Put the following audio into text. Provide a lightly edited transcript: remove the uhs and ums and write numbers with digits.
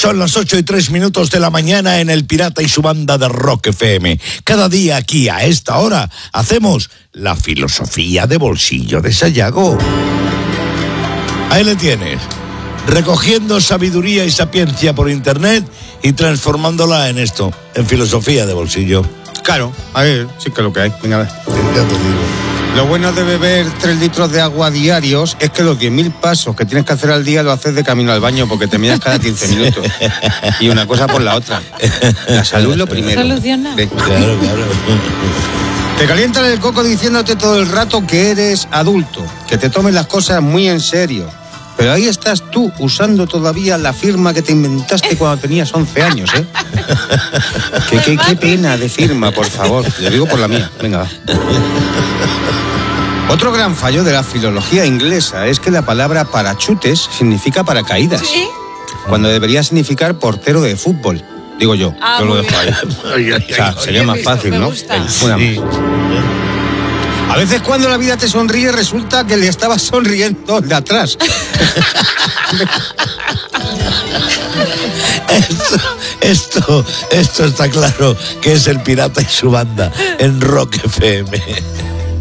Son las 8:03 de la mañana en El Pirata y su banda de Rock FM. Cada día aquí a esta hora hacemos la filosofía de bolsillo de Sayago. Ahí le tienes, recogiendo sabiduría y sapiencia por internet y transformándola en esto, en filosofía de bolsillo. Claro, a ver, sí que es lo que hay. Venga, a ver. Ya te digo. Lo bueno de beber 3 litros de agua diarios es que los 10.000 pasos que tienes que hacer al día lo haces de camino al baño porque te miras cada 15 minutos. Y una cosa por la otra. La salud lo primero. Soluciona. Claro. Te calientan el coco diciéndote todo el rato que eres adulto, que te tomes las cosas muy en serio. Pero ahí estás tú usando todavía la firma que te inventaste cuando tenías 11 años, ¿eh? Qué pena de firma, por favor. Le digo por la mía. Venga, va. Otro gran fallo de la filología inglesa es que la palabra parachutes significa paracaídas. ¿Sí? Cuando debería significar portero de fútbol. Digo yo. Yo lo dejo ahí. O sea, sería más fácil, ¿no? Una más. A veces cuando la vida te sonríe resulta que le estabas sonriendo de atrás. Esto está claro que es El Pirata y su banda en Rock FM.